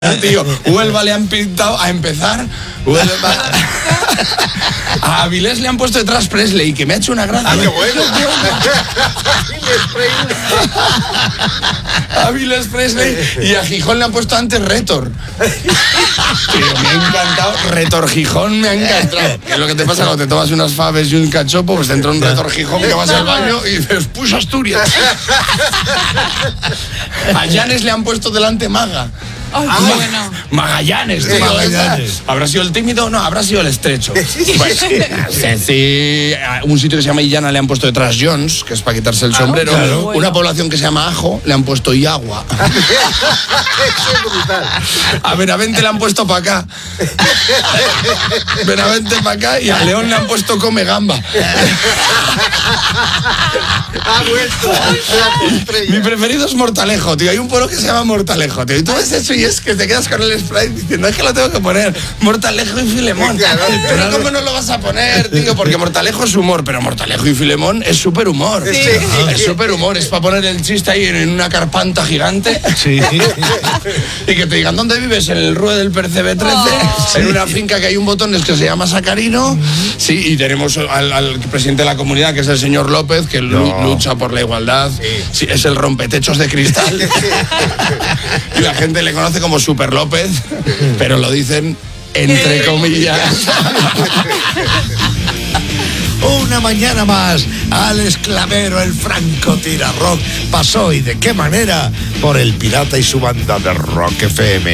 Tío, Huelva le han pintado a empezar. A Avilés le han puesto detrás Presley, que me ha hecho una gracia. ¡Ah, qué bueno! A Avilés Presley y a Gijón le han puesto antes Retor. Tío, me ha encantado. Retor Gijón me ha encantado. Que es lo que te pasa cuando te tomas unas faves y un cachopo, pues te entra un Retor Gijón que vas al baño y dices, push Asturias. A Llanes le han puesto delante Maga. Ay, bueno. Magallanes, tío. Magallanes. ¿Habrá sido el tímido? No, habrá sido el estrecho. Pues, sí, un sitio que se llama Illana le han puesto detrás Jones, que es para quitarse el sombrero. Claro. Una población que se llama Ajo le han puesto Iagua. Eso es brutal. A Benavente le han puesto para acá. Benavente para acá, y a León le han puesto Come Gamba. Ha vuelto la estrella. Mi preferido es Mortalejo, tío. Hay un pueblo que se llama Mortalejo, tío. Y tú ves eso y es que te quedas con el sprite diciendo, es que lo tengo que poner. Mortalejo y Filemón. Claro, Pero claro. ¿cómo no lo vas a poner, tío? Porque Mortalejo es humor, pero Mortalejo y Filemón es súper humor. Sí. Es súper humor. Es para poner el chiste ahí en una carpanta gigante. Sí. Y que te digan, ¿dónde vives? En el Rue del Percebe 13, en una finca que hay un botones que se llama Sacarino. Sí, y tenemos al presidente de la comunidad, que es el señor López, que lucha por la igualdad. Sí, es el rompetechos de cristal. Y la gente le conoce como Super López, pero lo dicen entre comillas. Una mañana más, Alex Clavero, el franco tira rock, pasó, y de qué manera, por El Pirata y su banda de Rock FM.